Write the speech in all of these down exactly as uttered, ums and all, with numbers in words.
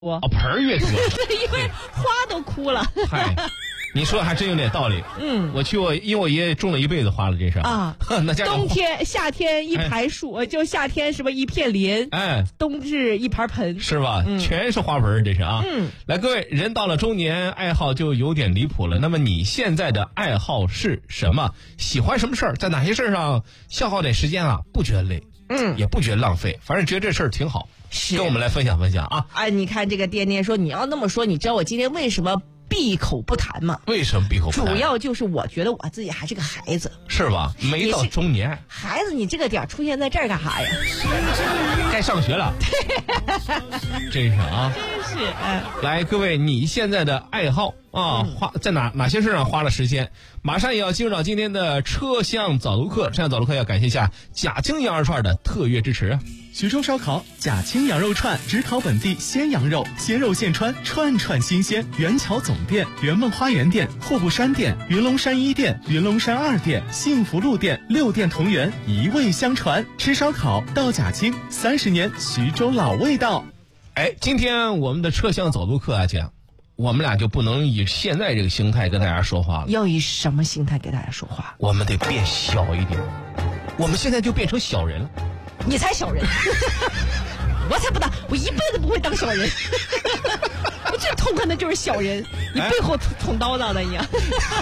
哦，盆儿越多， 因为花都枯了。 嗨，你说的还真有点道理。 嗯， 我去我因为我爷爷种了一辈子花了，这是啊。 那家冬天、夏天一排树，哎、就夏天是不是一片林？ 哎， 冬至一盘盆， 是吧？ 嗯、 全是花盆，这是啊。 嗯， 来，各位，人到了中年，爱好就有点离谱了。那么你现在的爱好是什么？喜欢什么事儿？在哪些事儿上消耗点时间啊？不觉得累？ 嗯， 也不觉得浪费，反正觉得这事儿挺好。 是， 跟我们来分享分享啊！ 哎，你看这个店店说，你要那么说，你知道我今天为什么闭口不谈吗？ 为什么闭口不谈？ 主要就是我觉得我自己还是个孩子， 是吧？没到中年， 孩子，你这个点出现在这儿干啥呀？ 该上学了，真是啊！ 真是，嗯， 来，各位，你现在的爱好啊，花在哪哪些事上花了时间？马上也要进入到今天的车厢早读课，车厢早读课要感谢一下贾青羊肉串的特约支持。 徐州烧烤贾青羊肉串，只烤本地鲜羊肉，鲜肉现穿，串串新鲜。元桥总店、圆梦花园店、户部山店、云龙山一店、云龙山二店、幸福路店，六店同源，一味相传。吃烧烤到贾青，三十年徐州老味道。 哎，今天我们的车厢早读课啊，讲我们俩就不能以现在这个心态跟大家说话了。 要以什么心态给大家说话？ 我们得变小一点。我们现在就变成小人了。 你才小人，我才不当，我一辈子不会当小人。我最痛恨的就是小人，你背后捅刀子的一样。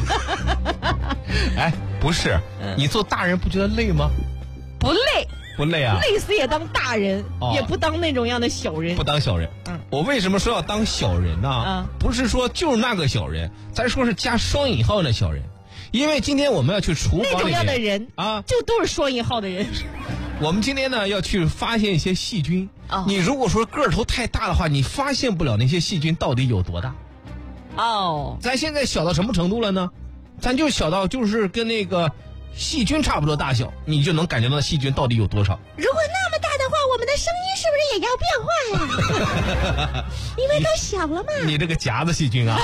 哎，不是，嗯、你做大人不觉得累吗？ 不累， 不累啊， 累死也当大人，哦、也不当那种样的小人， 不当小人。嗯，我为什么说要当小人呢？嗯，不是说就是那个小人，咱说是加双引号的小人，因为今天我们要去厨房里面那种样的人啊， 就都是双引号的人。 我们今天呢要去发现一些细菌。哦、你如果说个头太大的话，你发现不了那些细菌到底有多大。 哦， 咱现在小到什么程度了呢？咱就小到就是跟那个细菌差不多大小，你就能感觉到细菌到底有多少。 如果那么大的话，我们的声音是不是也要变化呀？因为都小了嘛。 你这个夹子细菌啊！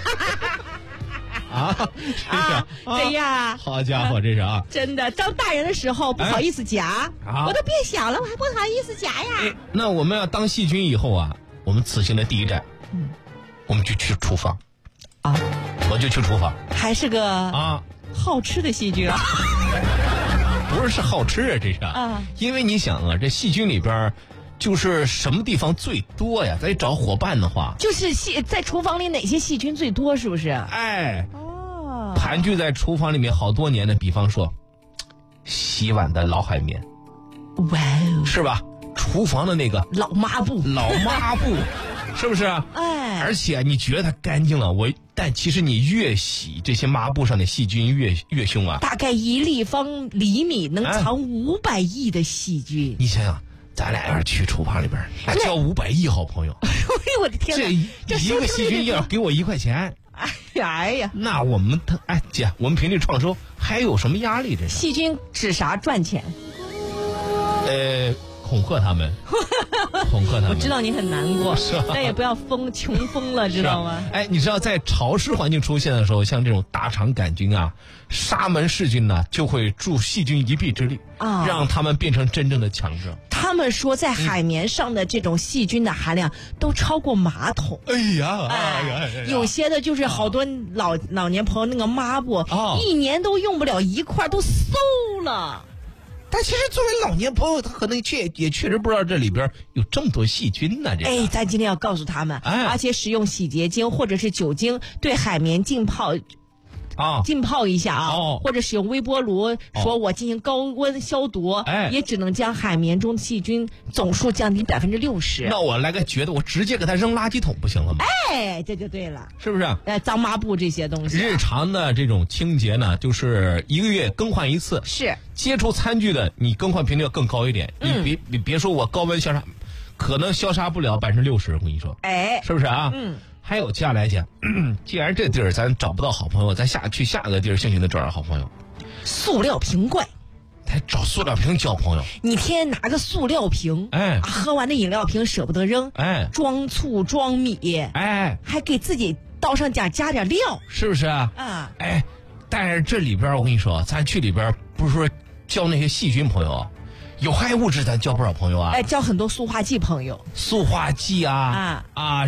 啊，这啊，对呀， 好家伙，这是啊， 真的，当大人的时候不好意思夹， 哎、 我都变小了，我还不好意思夹呀。 哎、那我们要当细菌以后啊，我们此行的第一站，嗯，我们就去厨房啊， 我就去厨房， 还是个啊好吃的细菌啊， 不是是好吃啊，这是啊， 因为你想啊，这细菌里边。就是什么地方最多呀？咱找伙伴的话， 就是细在厨房里哪些细菌最多，是不是？ 哎， 哦， 盘踞在厨房里面好多年的，比方说洗碗的老海绵， 哇哦， 是吧？厨房的那个老抹布， 老抹布，是不是？ 哎， 而且你觉得它干净了，我但其实你越洗这些抹布上的细菌越越凶啊！ 大概一立方厘米能藏五百亿的细菌， 哎、你想想。咱俩要是去厨房里边，还交五百亿，好朋友！ 哎呦我的天哪！ 这一个细菌要给我一块钱， 哎呀哎呀！ 那我们哎姐，我们平地创收还有什么压力？这是细菌指啥赚钱？ 呃，恐吓他们，恐吓他们。 我知道你很难过，但也不要疯穷疯了，知道吗？ 哎，你知道在潮湿环境出现的时候，像这种大肠杆菌啊、沙门氏菌呢、啊，就会助细菌一臂之力啊，让他们变成真正的强者。 他们说，在海绵上的这种细菌的含量都超过马桶。 哎呀，哎呀，哎呀有些的就是好多老、啊、老年朋友那个抹布、啊，一年都用不了一块，都馊了。 但其实作为老年朋友，他可能确也确实不知道这里边有这么多细菌呢。这哎，咱今天要告诉他们， 哎、 而且使用洗洁精或者是酒精对海绵浸泡。 啊， 浸泡一下啊， 哦、 或者使用微波炉，说我进行高温消毒， 哎， 也只能将海绵中的细菌总数降低百分之六十。 那我来个觉得，我直接给它扔垃圾桶不行了吗？ 哎，这就对了， 是不是？ 哎，脏抹布这些东西、啊， 日常的这种清洁呢，就是一个月更换一次。 是接触餐具的，你更换频率要更高一点。 嗯、 你别你别说我高温消杀，可能消杀不了百分之六十。我跟你说， 哎， 是不是啊？ 嗯。 还有接下来讲，既然这地儿咱找不到好朋友，咱下去下个地儿，兴许能找着好朋友。 塑料瓶罐， 还找塑料瓶交朋友？ 你天天拿个塑料瓶， 哎， 啊、喝完的饮料瓶舍不得扔， 哎， 装醋装米， 哎， 还给自己倒上点加点料， 是不是啊？ 啊， 哎，但是这里边我跟你说，咱去里边不是说交那些细菌朋友， 有害物质咱交不少朋友啊， 哎，交很多塑化剂朋友， 塑化剂啊啊啊。